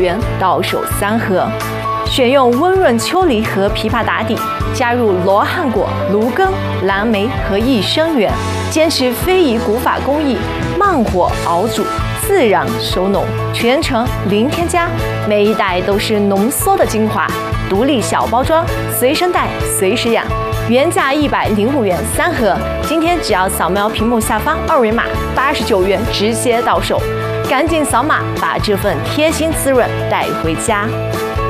元到手3盒。选用温润秋梨和枇杷打底，加入罗汉果、芦根、蓝莓和益生元，坚持非遗古法工艺，慢火熬煮，自然收浓，全程零添加，每一袋都是浓缩的精华，独立小包装，随身带，随时养。原价105元3盒，今天只要扫描屏幕下方2维码，89元直接到手，赶紧扫码把这份贴心滋润带回家。